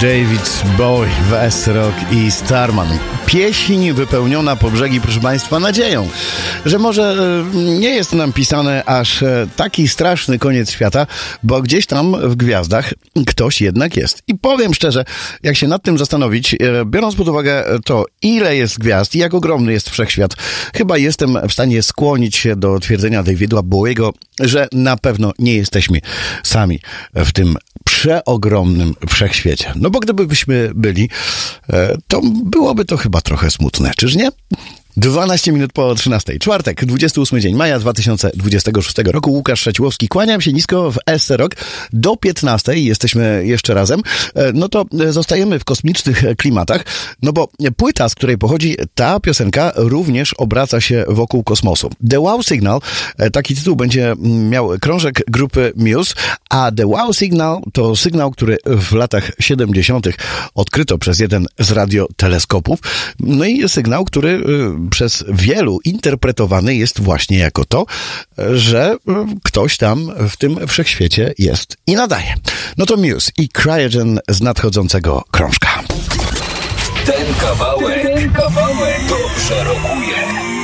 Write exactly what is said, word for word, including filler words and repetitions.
David Bowie, West Rock i Starman. Pieśń wypełniona po brzegi, proszę Państwa, nadzieją, że może nie jest nam pisane aż taki straszny koniec świata, bo gdzieś tam w gwiazdach ktoś jednak jest. I powiem szczerze, jak się nad tym zastanowić, biorąc pod uwagę to, ile jest gwiazd i jak ogromny jest wszechświat, chyba jestem w stanie skłonić się do twierdzenia Davida Bowiego, że na pewno nie jesteśmy sami w tym przeogromnym wszechświecie. No bo gdybyśmy byli, to byłoby to chyba trochę smutne, czyż nie? dwanaście minut po trzynastej. Czwartek, dwudziesty ósmy dzień maja dwa tysiące dwudziestego szóstego roku. Łukasz Szaciłowski. Kłaniam się nisko w S C Rock. Do piętnastej jesteśmy jeszcze razem. No to zostajemy w kosmicznych klimatach, no bo płyta, z której pochodzi ta piosenka, również obraca się wokół kosmosu. The Wow Signal, taki tytuł będzie miał krążek grupy Muse, a The Wow Signal to sygnał, który w latach siedemdziesiątych odkryto przez jeden z radioteleskopów. No i sygnał, który przez wielu interpretowany jest właśnie jako to, że ktoś tam w tym wszechświecie jest i nadaje. No to Muse i Cryogen z nadchodzącego krążka. Ten kawałek, ten kawałek dobrze rokuje.